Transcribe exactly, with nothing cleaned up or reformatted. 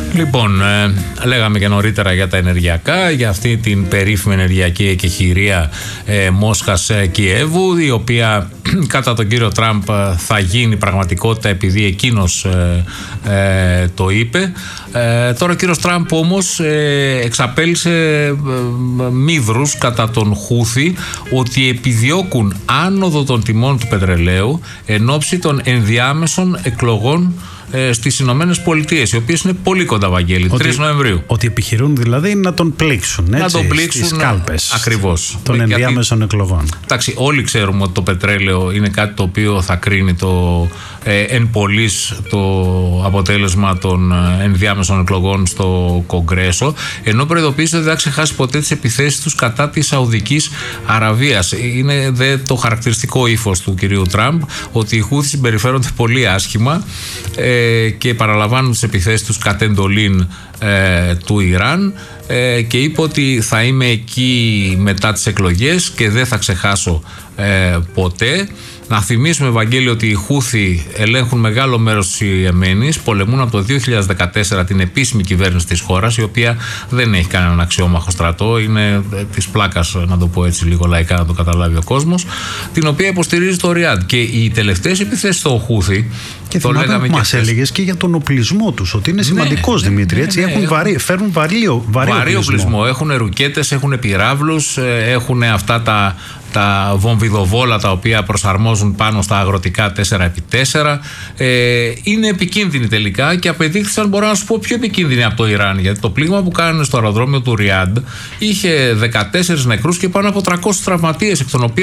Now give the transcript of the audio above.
Λοιπόν, ε, λέγαμε και νωρίτερα για τα ενεργειακά, για αυτή την περίφημη ενεργειακή εκεχηρία ε, Μόσχας-Κιέβου, η οποία κατά τον κύριο Τραμπ θα γίνει πραγματικότητα επειδή εκείνος ε, ε, το είπε. Ε, τώρα ο κύριος Τραμπ όμως ε, εξαπέλυσε ε, μύδρους κατά τον Χούθη ότι επιδιώκουν άνοδο των τιμών του πετρελαίου εν ώψη των ενδιάμεσων εκλογών στις Ηνωμένες Πολιτείες, οι οποίες είναι πολύ κοντά, Βαγγέλη, ότι, τρεις Νοεμβρίου. Ότι επιχειρούν δηλαδή να τον πλήξουν, έτσι, να τον πλήξουν στις κάλπες ακριβώς των ενδιάμεσων εκλογών. Εντάξει, όλοι ξέρουμε ότι το πετρέλαιο είναι κάτι το οποίο θα κρίνει το ε, εν πολλής το αποτέλεσμα των ενδιάμεσων εκλογών στο Κογκρέσο, ενώ προειδοποίησε ότι δεν θα ξεχάσει ποτέ τις επιθέσεις τους κατά της Σαουδικής Αραβίας. Είναι δε το χαρακτηριστικό ύφος του κυρίου Τραμπ ότι οι Χούθοι συμπεριφέρονται πολύ άσχημα ε, και παραλαμβάνουν τις επιθέσεις τους κατ' εντολήν ε, του Ιράν ε, και είπε ότι θα είμαι εκεί μετά τις εκλογές και δεν θα ξεχάσω ε, ποτέ. Να θυμίσουμε, Βαγγέλη, ότι οι Χούθοι ελέγχουν μεγάλο μέρος της Ιεμένης, πολεμούν από το δύο χιλιάδες δεκατέσσερα την επίσημη κυβέρνηση της χώρας, η οποία δεν έχει κανέναν αξιόμαχο στρατό, είναι της πλάκας, να το πω έτσι λίγο λαϊκά, να το καταλάβει ο κόσμος, την οποία υποστηρίζει το Ριάντ. Και οι τελευταίες επιθέσεις στο Χούθη, και το θυμάμαι που μας έλεγες και για τον οπλισμό τους, ότι είναι σημαντικός, ναι, Δημήτρη, ναι, έτσι, ναι, έχουν βαρύ, φέρουν βαρύ, βαρύ, βαρύ οπλισμό. οπλισμό. Έχουν ρουκέτες, έχουν πυράβλους, έχουν αυτά τα τα βομβιδοβόλα τα οποία προσαρμόζουν πάνω στα αγροτικά τέσσερα επί τέσσερα. Ε, είναι επικίνδυνοι τελικά και απεδείχθησαν, μπορώ να σου πω, πιο επικίνδυνοι από το Ιράν, γιατί το πλήγμα που κάνανε στο αεροδρόμιο του Ριάντ είχε δεκατέσσερις νεκρούς και πάνω από τριακόσιους τραυματίες, εκ των οποίων